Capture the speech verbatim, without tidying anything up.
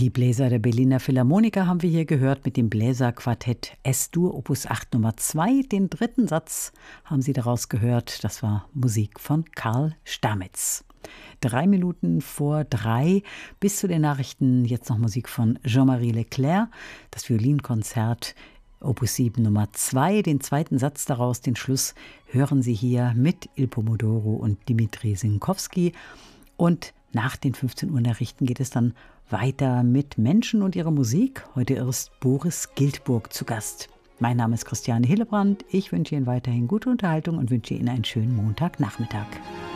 Die Bläser der Berliner Philharmoniker haben wir hier gehört mit dem Bläserquartett S-Dur Opus acht Nummer zwei. Den dritten Satz haben Sie daraus gehört. Das war Musik von Karl Stamitz. Drei Minuten vor drei bis zu den Nachrichten jetzt noch Musik von Jean-Marie Leclerc. Das Violinkonzert Opus sieben Nummer zwei. Den zweiten Satz daraus, den Schluss, hören Sie hier mit Il Pomodoro und Dimitri Sinkowski. Und nach den fünfzehn Uhr Nachrichten geht es dann weiter mit Menschen und ihrer Musik. Heute ist Boris Giltburg zu Gast. Mein Name ist Christiane Hillebrand. Ich wünsche Ihnen weiterhin gute Unterhaltung und wünsche Ihnen einen schönen Montagnachmittag.